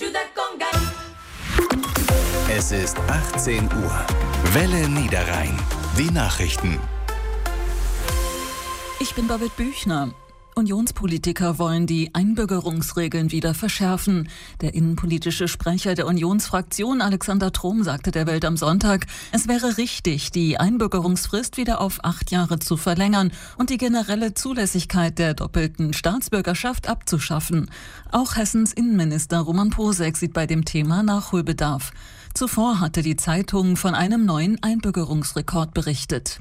Es ist 18 Uhr. Welle Niederrhein. Die Nachrichten. Ich bin David Büchner. Unionspolitiker wollen die Einbürgerungsregeln wieder verschärfen. Der innenpolitische Sprecher der Unionsfraktion Alexander Trom sagte der Welt am Sonntag, es wäre richtig, die Einbürgerungsfrist wieder auf 8 Jahre zu verlängern und die generelle Zulässigkeit der doppelten Staatsbürgerschaft abzuschaffen. Auch Hessens Innenminister Roman Posek sieht bei dem Thema Nachholbedarf. Zuvor hatte die Zeitung von einem neuen Einbürgerungsrekord berichtet.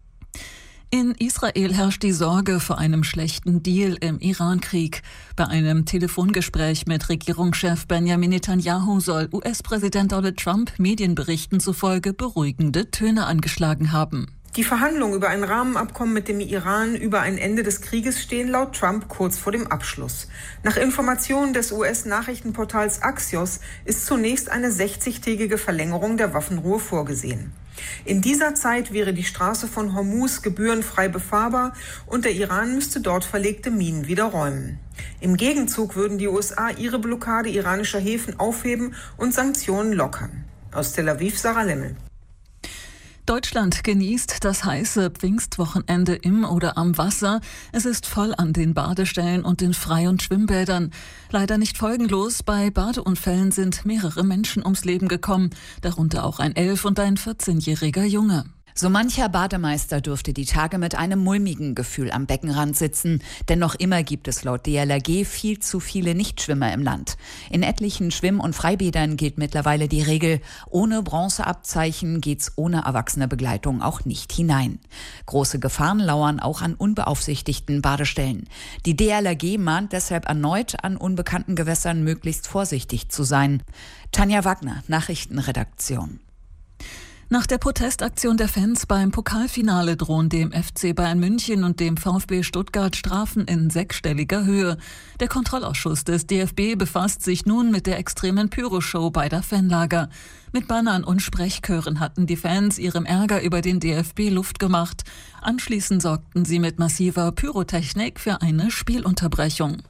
In Israel herrscht die Sorge vor einem schlechten Deal im Iran-Krieg. Bei einem Telefongespräch mit Regierungschef Benjamin Netanyahu soll US-Präsident Donald Trump Medienberichten zufolge beruhigende Töne angeschlagen haben. Die Verhandlungen über ein Rahmenabkommen mit dem Iran über ein Ende des Krieges stehen laut Trump kurz vor dem Abschluss. Nach Informationen des US-Nachrichtenportals Axios ist zunächst eine 60-tägige Verlängerung der Waffenruhe vorgesehen. In dieser Zeit wäre die Straße von Hormuz gebührenfrei befahrbar und der Iran müsste dort verlegte Minen wieder räumen. Im Gegenzug würden die USA ihre Blockade iranischer Häfen aufheben und Sanktionen lockern. Aus Tel Aviv, Sarah Lemmel. Deutschland genießt das heiße Pfingstwochenende im oder am Wasser. Es ist voll an den Badestellen und den Frei- und Schwimmbädern. Leider nicht folgenlos, bei Badeunfällen sind mehrere Menschen ums Leben gekommen, darunter auch ein 11- und ein 14-jähriger Junge. So mancher Bademeister dürfte die Tage mit einem mulmigen Gefühl am Beckenrand sitzen. Denn noch immer gibt es laut DLRG viel zu viele Nichtschwimmer im Land. In etlichen Schwimm- und Freibädern gilt mittlerweile die Regel, ohne Bronzeabzeichen geht's ohne erwachsene Begleitung auch nicht hinein. Große Gefahren lauern auch an unbeaufsichtigten Badestellen. Die DLRG mahnt deshalb erneut, an unbekannten Gewässern möglichst vorsichtig zu sein. Tanja Wagner, Nachrichtenredaktion. Nach der Protestaktion der Fans beim Pokalfinale drohen dem FC Bayern München und dem VfB Stuttgart Strafen in 6-stelliger Höhe. Der Kontrollausschuss des DFB befasst sich nun mit der extremen Pyroshow beider Fanlager. Mit Bannern und Sprechchören hatten die Fans ihrem Ärger über den DFB Luft gemacht. Anschließend sorgten sie mit massiver Pyrotechnik für eine Spielunterbrechung.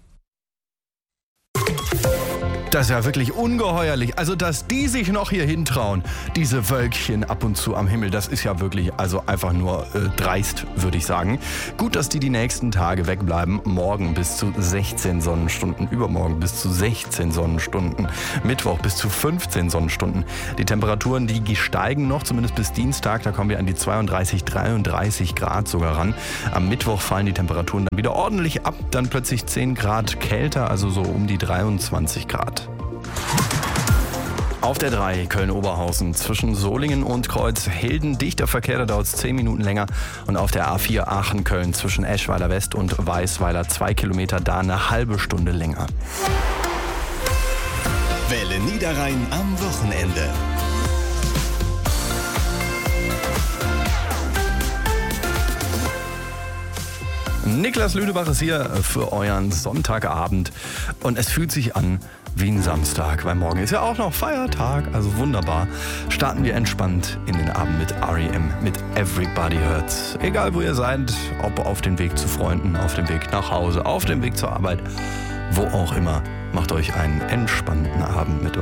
Das ist ja wirklich ungeheuerlich. Also, dass die sich noch hier hintrauen, diese Wölkchen ab und zu am Himmel, das ist ja wirklich also einfach nur dreist, würde ich sagen. Gut, dass die nächsten Tage wegbleiben. Morgen bis zu 16 Sonnenstunden, übermorgen bis zu 16 Sonnenstunden, Mittwoch bis zu 15 Sonnenstunden. Die Temperaturen, die steigen noch, zumindest bis Dienstag. Da kommen wir an die 32, 33 Grad sogar ran. Am Mittwoch fallen die Temperaturen dann wieder ordentlich ab. Dann plötzlich 10 Grad kälter, also so um die 23 Grad. Auf der 3 Köln-Oberhausen zwischen Solingen und Kreuzhilden dichter Verkehr, da dauert es 10 Minuten länger. Und auf der A4 Aachen-Köln zwischen Eschweiler West und Weißweiler 2 Kilometer, da eine halbe Stunde länger. Welle Niederrhein am Wochenende. Niklas Lüdebach ist hier für euren Sonntagabend und es fühlt sich an wie ein Samstag, weil morgen ist ja auch noch Feiertag, also wunderbar. Starten wir entspannt in den Abend mit R.E.M., mit Everybody Hurts. Egal wo ihr seid, ob auf dem Weg zu Freunden, auf dem Weg nach Hause, auf dem Weg zur Arbeit, wo auch immer, macht euch einen entspannten Abend mit uns.